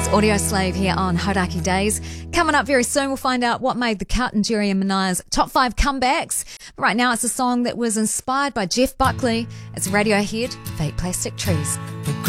Audio Slave here on Hauraki Days. Coming up very soon, we'll find out what made the cut in Jerry and Manaya's top 5 comebacks. But right now, it's a song that was inspired by Jeff Buckley. It's Radiohead, Fake Plastic Trees.